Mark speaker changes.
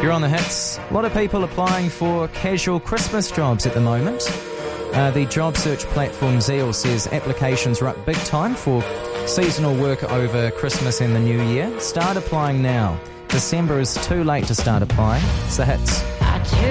Speaker 1: You're on the hits. A lot of people applying for casual Christmas jobs at the moment. The job search platform Zeal says applications are up big time for seasonal work over Christmas and the New Year. Start applying now. December is too late to start applying. It's the hits.